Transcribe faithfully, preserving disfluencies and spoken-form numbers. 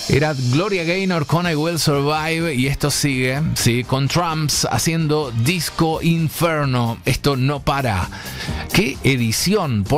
Era Gloria Gaynor con I Will Survive y esto sigue, sí, con Trumps haciendo Disco Inferno. Esto no para. ¿Qué edición? Por